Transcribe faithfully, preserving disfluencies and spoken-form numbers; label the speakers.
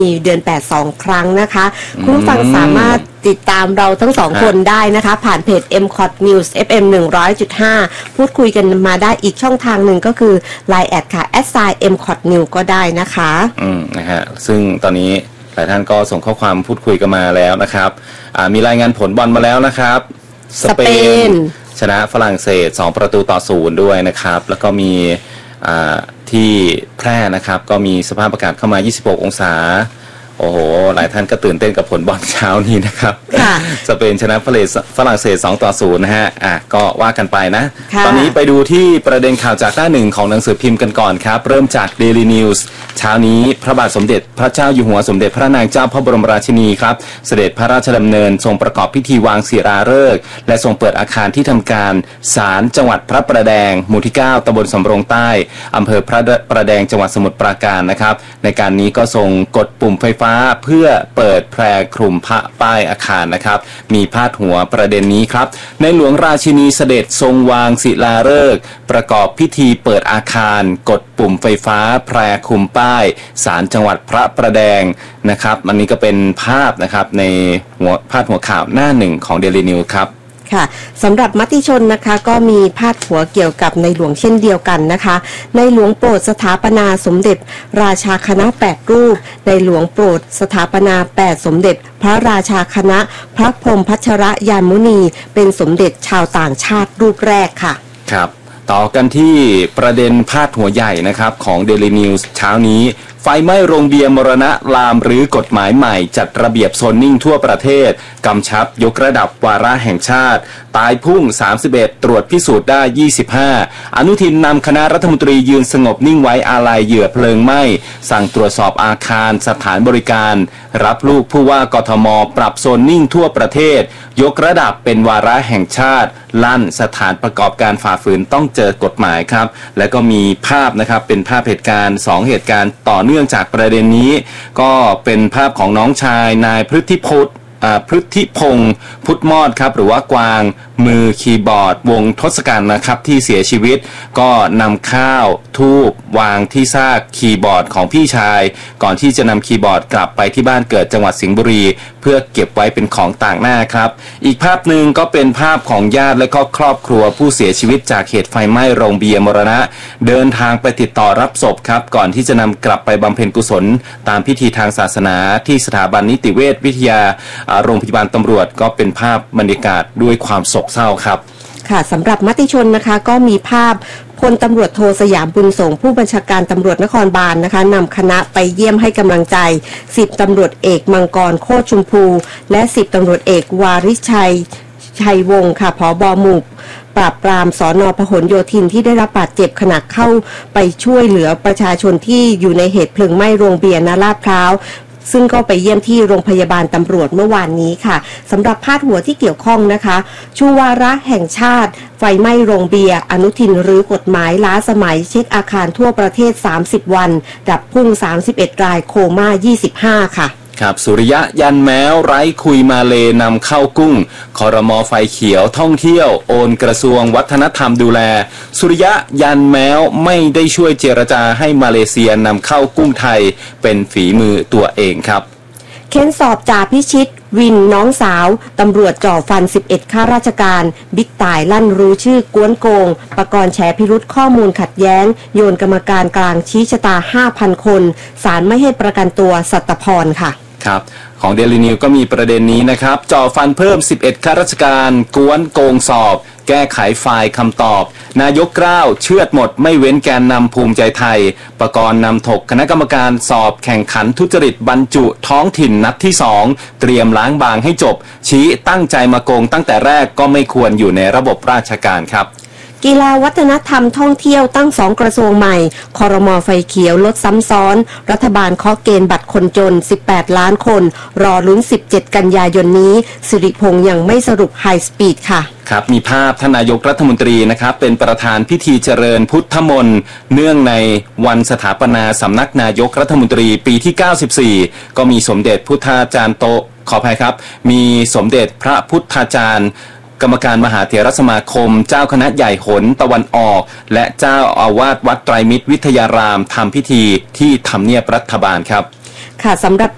Speaker 1: มีเดือนแปด สองครั้งนะคะคุณผู้ฟังสามารถติดตามเราทั้งสองคนได้นะคะผ่านเพจ เอ็ม คอท News เอฟ เอ็ม หนึ่งร้อยจุดห้า พูดคุยกันมาได้อีกช่องทางหนึ่งก็คือ ไลน์ แอดค่ะ แอท ไซน์ เอ็ม คอท นิวส์ ก็ได้นะคะ
Speaker 2: อืมนะฮะซึ่งตอนนี้หลายท่านก็ส่งข้อความพูดคุยกันมาแล้วนะครับมีรายงานผลบอลมาแล้วนะครับ
Speaker 1: สเปน
Speaker 2: ชนะฝรั่งเศสสองประตูต่อศูนย์ด้วยนะครับแล้วก็มีที่แพร่นะครับก็มีสภาพอากาศเข้ามายี่สิบหกองศาโอ้โหหลายท่านก็ตื่นเต้นกับผลบอลเช้านี้นะครับสเปนชนะฝรั่งเศสสองต่อศูนย์นะฮะอ่ะก็ว่ากันไปนะตอนนี้ไปดูที่ประเด็นข่าวจากหน้าหนึ่งของหนังสือพิมพ์กันก่อนครับเริ่มจาก Daily News เช้านี้พระบาทสมเด็จพระเจ้าอยู่หัวสมเด็จพระนางเจ้าพระบรมราชินีครับเสด็จพระราชดำเนินทรงประกอบพิธีวางศิลาฤกษ์และทรงเปิดอาคารที่ทำการศาลจังหวัดพระประแดงหมู่ที่เก้าตำบลสำโรงใต้อำเภอพระประแดงจังหวัดสมุทรปราการนะครับในการนี้ก็ทรงกดปุ่มไฟฟ้าเพื่อเปิดแพร่คลุมผ้าป้ายอาคารนะครับมีพาดหัวประเด็นนี้ครับในหลวงราชินีเสด็จทรงวางศิลาฤกษ์ประกอบพิธีเปิดอาคารกดปุ่มไฟฟ้าแพร่คลุมป้ายศาลจังหวัดพระประแดงนะครับอันนี้ก็เป็นภาพนะครับในหัวพาดหัวข่าวหน้าหนึ่งของ Daily News ครับ
Speaker 1: ค่ะสำหรับมติชนนะคะก็มีพาดหัวเกี่ยวกับในหลวงเช่นเดียวกันนะคะในหลวงโปรดสถาปนาสมเด็จราชาคณะแปดรูปในหลวงโปรดสถาปนาแปดสมเด็จพระราชาคณะพระพรหมพัชรยานมุนีเป็นสมเด็จชาวต่างชาติรูปแรกค่ะ
Speaker 2: ครับต่อกันที่ประเด็นพาดหัวใหญ่นะครับของ Daily News เช้านี้ไฟไหม้โรงเบียร์มรณะลามหรือกฎหมายใหม่จัดระเบียบโซนนิ่งทั่วประเทศกำชับยกระดับวาระแห่งชาติตายพุ่งสามสิบเอ็ดตรวจพิสูจน์ได้ยี่สิบห้าอนุทินนำคณะรัฐมนตรียืนสงบนิ่งไว้อาลัยเหยื่อเพลิงไหม้สั่งตรวจสอบอาคารสถานบริการรับลูกผู้ว่ากทมปรับโซนนิ่งทั่วประเทศยกระดับเป็นวาระแห่งชาติลั่นสถานประกอบการฝ่าฝืนต้องเจอกฎหมายครับและก็มีภาพนะครับเป็นภาพเหตุการณ์สองเหตุการณ์ต่อเนื่องจากประเด็นนี้ก็เป็นภาพของน้องชายนายพฤทธิพจน์พฤทธิพงศ์พุทธมอดครับหรือว่ากวางมือคีย์บอร์ดวงทศกัณฐ์นะครับที่เสียชีวิตก็นำข้าวทูบวางที่ซากคีย์บอร์ดของพี่ชายก่อนที่จะนำคีย์บอร์ดกลับไปที่บ้านเกิดจังหวัดสิงห์บุรีเพื่อเก็บไว้เป็นของต่างหน้าครับอีกภาพหนึ่งก็เป็นภาพของญาติและก็ครอบครัวผู้เสียชีวิตจากเหตุไฟไหม้โรงเบียร์มรณะเดินทางไปติดต่อรับศพครับก่อนที่จะนำกลับไปบำเพ็ญกุศลตามพิธีทางศาสนาที่สถาบันนิติเวชวิทยาโรงพยาบาลตำรวจก็เป็นภาพบรรยากาศด้วยความโศกเศร้าครับ
Speaker 1: ค่ะสำหรับมติชนนะคะก็มีภาพพลตำรวจโทสยามบุญส่งผู้บัญชาการตำรวจนครบาล นะคะนำคณะไปเยี่ยมให้กำลังใจสิบตำรวจเอกมังกรโคตรชุมพูและสิบตำรวจเอกวาริชัยชัยวงศ์ค่ะผบ.หมู่ปราบปรามสน.พหลโยธินที่ได้รับบาดเจ็บขณะเข้าไปช่วยเหลือประชาชนที่อยู่ในเหตุเพลิงไหม้โรงเบียร์ณลาดพร้าวซึ่งก็ไปเยี่ยมที่โรงพยาบาลตำรวจเมื่อวานนี้ค่ะสำหรับพาดหัวที่เกี่ยวข้องนะคะชูวาระแห่งชาติไฟไหม้โรงเบียร์อนุทินรื้อกฎหมายล้าสมัยเช็คอาคารทั่วประเทศสามสิบวันดับพุ่งสามสิบเอ็ดรายโคม่ายี่สิบห้าค่ะ
Speaker 2: ครับสุริยะยันแม้วไร้คุยมาเลนำเข้ากุ้งครม.ไฟเขียวท่องเที่ยวโอนกระทรวงวัฒนธรรมดูแลสุริยะยันแม้วไม่ได้ช่วยเจรจาให้มาเลเซียนำเข้ากุ้งไทยเป็นฝีมือตัวเองครับ
Speaker 1: เค้นสอบจ่าพิชิตวินน้องสาวตำรวจจ่อฟันสิบเอ็ดข้าราชการบิ๊กต่ายลั่นรู้ชื่อกวนโกงประกรณ์แฉพิรุธข้อมูลขัดแย้งโยนกรรมการกลางชี้ชะตา ห้าพัน คนศาลไม่ให้ประกันตัวสัตพรค่ะ
Speaker 2: ครับของ Daily News ก็มีประเด็นนี้นะครับจ่อฟันเพิ่มสิบเอ็ดข้าราชการกวนโกงสอบแก้ไขไฟล์คำตอบนายกเกล้าเชือดหมดไม่เว้นแกนนำภูมิใจไทยประกรณ์นำถกคณะกรรมการสอบแข่งขันทุจริตบรรจุท้องถิ่นนัดที่สองเตรียมล้างบางให้จบชี้ตั้งใจมาโกงตั้งแต่แรกก็ไม่ควรอยู่ในระบบราชการครับ
Speaker 1: กีฬาวัฒนธรรมท่องเที่ยวตั้งสองกระทรวงใหม่ครม.ไฟเขียวลดซ้ำซ้อนรัฐบาลเคาะเกณฑ์บัตรคนจนสิบแปดล้านคนรอลุ้นสิบเจ็ดกันยายนนี้สิริพงษ์ยังไม่สรุปไฮสปีดค่ะ
Speaker 2: ครับมีภาพท่านนายกรัฐมนตรีนะครับเป็นประธานพิธีเจริญพุทธมนต์เนื่องในวันสถาปนาสำนักนายกรัฐมนตรีปีที่เก้าสิบสี่ก็มีสมเด็จพุทธาจารย์โตขออภัยครับมีสมเด็จพระพุทธาจารย์กรรมการมหาเถรสมาคมเจ้าคณะใหญ่หนตะวันออกและเจ้าอาวาสวัดไตรมิตรวิทยารามทำพิธีที่ทำเนียบรัฐบาลครับ
Speaker 1: ค่ะสำหรับ